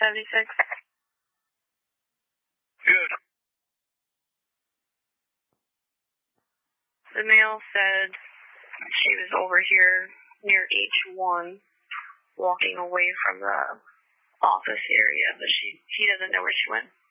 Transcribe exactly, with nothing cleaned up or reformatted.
seventy-six. Good. The male said she was over here near H one, walking away from the office area, but she he doesn't know where she went.